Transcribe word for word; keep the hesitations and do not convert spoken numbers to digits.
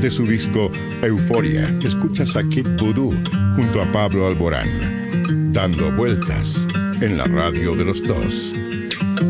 de su disco Euforia, escuchas a Kid Voodoo junto a Pablo Alborán, dando vueltas en la radio de los dos.